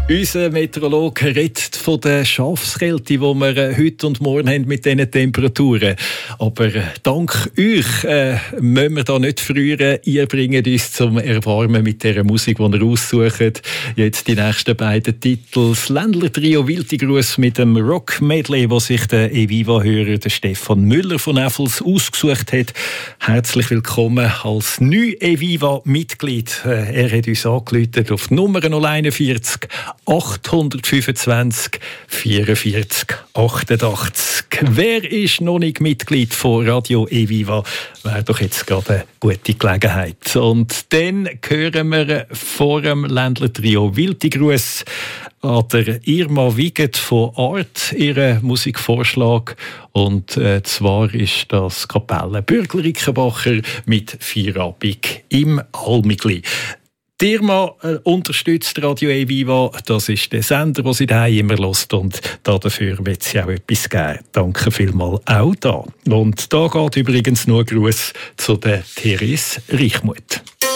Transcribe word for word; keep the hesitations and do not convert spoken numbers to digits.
Unser Meteorologe redet von der Schafskälte, die wir heute und morgen haben mit diesen Temperaturen. Aber dank euch äh, müssen wir da nicht früher. Ihr bringt uns zum Erwarmen mit dieser Musik, die ihr aussucht. Jetzt die nächsten beiden Titel. Das Ländler-Trio Wiltigruß mit dem Rock-Medley, das sich der Eviva-Hörer Stefan Müller von Effels ausgesucht hat. Herzlich willkommen als neues Eviva-Mitglied. Er hat uns angerufen auf die Nummer null einundvierzig achthundertfünfundzwanzig vierundvierzig achtundachtzig. Wer ist noch nicht Mitglied von Radio Eviva? Wäre doch jetzt gerade eine gute Gelegenheit. Und dann hören wir vor dem Ländler-Trio Wiltigruß an der Irma Wiegert von Art ihren Musikvorschlag. Und äh, zwar ist das Kapelle Bürgler Rickenbacher mit Feierabend im Almigli. Die Irma äh, unterstützt Radio Eviva. Das ist der Sender, den sie daheim immer hört. Und dafür wird sie auch etwas geben. Danke vielmals auch da. Und da geht übrigens nur ein Gruß zu der Therese Reichmuth.